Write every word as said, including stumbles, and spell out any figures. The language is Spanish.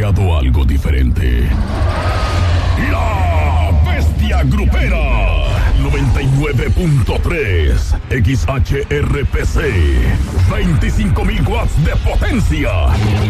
llegado algo diferente. La Bestia Grupera. noventa y nueve punto tres X H R P C. veinticinco mil watts de potencia.